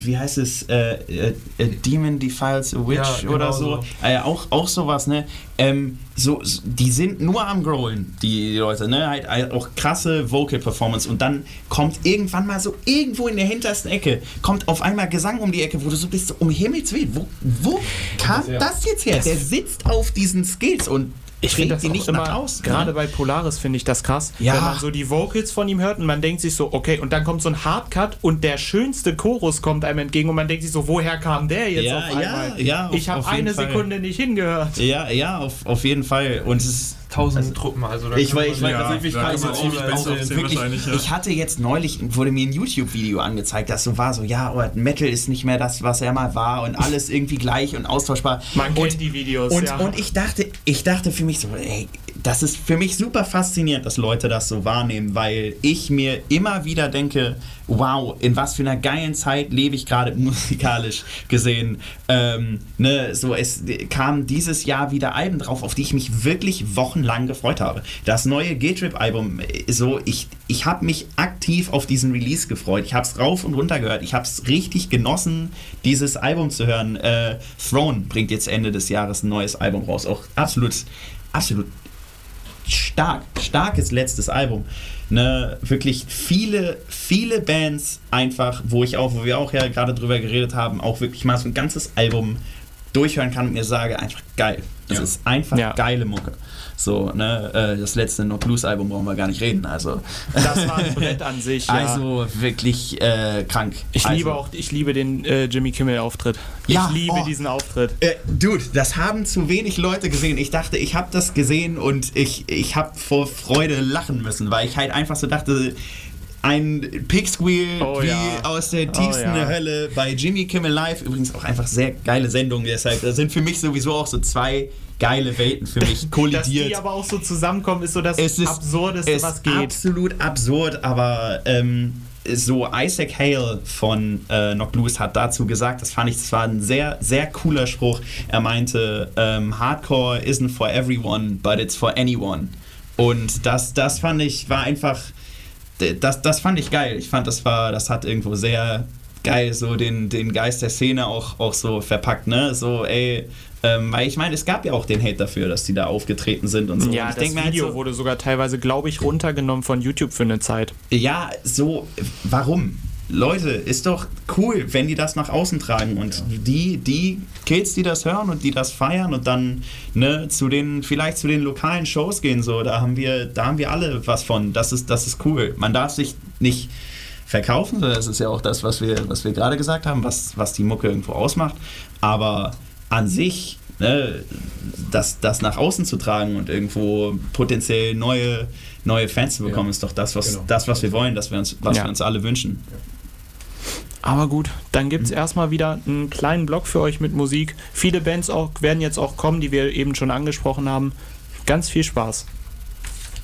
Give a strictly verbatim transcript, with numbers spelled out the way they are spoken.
wie heißt es, äh, äh, A Demon Defiles a Witch Ja, genau oder so, so. Äh, auch, auch sowas, ne, ähm, so, so, die sind nur am Growlen, die Leute, ne, halt, halt auch krasse Vocal Performance und dann kommt irgendwann mal so irgendwo in der hintersten Ecke, kommt auf einmal Gesang um die Ecke, wo du so bist, so, um Himmels Willen, wo, wo kam Ja. das jetzt her? Der sitzt auf diesen Skills und Ich finde das die auch nicht immer, nach außen. gerade ne? bei Polaris finde ich das krass, Ja. wenn man so die Vocals von ihm hört und man denkt sich so, okay, und dann kommt so ein Hardcut und der schönste Chorus kommt einem entgegen und man denkt sich so, woher kam der jetzt Ja, auf einmal? ja, ja, auf- ich habe auf jeden eine Fall. Sekunde nicht hingehört. Ja, ja, auf, auf jeden Fall. Und es ist Tausend Truppen, also da Ich kann war, man- ich war Ja, also wirklich da also kann man ziemlich auch, besser auch erzählen wirklich, wahrscheinlich, ja. ich hatte jetzt neulich, wurde mir ein YouTube-Video angezeigt, das so war, so ja, oh, Metal ist nicht mehr das, was er mal war und alles irgendwie gleich und austauschbar. Man kennt und, die Videos, und, ja. und ich dachte, ich dachte für mich so, ey, das ist für mich super faszinierend, dass Leute das so wahrnehmen, weil ich mir immer wieder denke, wow, in was für einer geilen Zeit lebe ich gerade musikalisch gesehen. Ähm, ne, so, es kam dieses Jahr wieder Alben drauf, auf die ich mich wirklich wochenlang gefreut habe. Das neue G-Trip-Album, so, ich, ich habe mich aktiv auf diesen Release gefreut. Ich habe es rauf und runter gehört. Ich habe es richtig genossen, dieses Album zu hören. Äh, Throne bringt jetzt Ende des Jahres ein neues Album raus. Auch absolut, absolut stark, starkes letztes Album. Ne, wirklich viele, viele Bands einfach, wo ich auch, wo wir auch ja gerade drüber geredet haben, auch wirklich mal so ein ganzes Album durchhören kann und mir sage, einfach geil. Das Ja. ist einfach Ja. geile Mucke. So, ne, äh, das letzte No Blues Album brauchen wir gar nicht reden. Also, Das war ein Brett an sich, ja. also wirklich äh, krank. Ich also, liebe auch, ich liebe den äh, Jimmy Kimmel Auftritt. Ja, ich liebe oh. diesen Auftritt. Äh, Dude, das haben zu wenig Leute gesehen. Ich dachte, ich habe das gesehen und ich, ich habe vor Freude lachen müssen, weil ich halt einfach so dachte, ein Pig-Squeal Oh wie ja. aus der Oh tiefsten ja. Hölle bei Jimmy Kimmel Live. Übrigens auch einfach sehr geile Sendung. Deshalb, da sind für mich sowieso auch so zwei geile Welten für mich Dass kollidiert. die aber auch so zusammenkommen, ist so das Es ist- Absurdeste, ist was geht. absolut absurd, aber ähm, so Isaac Hale von äh, Knock Loose hat dazu gesagt, das fand ich, das war ein sehr, sehr cooler Spruch. Er meinte, ähm, Hardcore isn't for everyone, but it's for anyone. Und das, das fand ich, war einfach, das, das fand ich geil. Ich fand, das war, das hat irgendwo sehr geil so den, den Geist der Szene auch, auch so verpackt, ne? So, ey, ähm, weil ich meine, es gab ja auch den Hate dafür, dass die da aufgetreten sind und so. Ja, und ich das denk mir Video halt so, wurde sogar teilweise, glaube ich, runtergenommen von YouTube für eine Zeit. ja, so, warum? Leute, ist doch cool, wenn die das nach außen tragen und die, die Kids, die das hören und die das feiern und dann ne, zu den, vielleicht zu den lokalen Shows gehen, so, da haben wir, da haben wir alle was von. Das ist, das ist cool. Man darf sich nicht verkaufen, das ist ja auch das, was wir, was wir gerade gesagt haben, was, was die Mucke irgendwo ausmacht. Aber an sich, ne, das, das nach außen zu tragen und irgendwo potenziell neue, neue Fans zu bekommen, Ja. ist doch das, was, Genau. das, was wir wollen, das wir uns, was Ja. wir uns alle wünschen. Aber gut, dann gibt es Mhm. erstmal wieder einen kleinen Block für euch mit Musik. Viele Bands auch, werden jetzt auch kommen, die wir eben schon angesprochen haben. Ganz viel Spaß.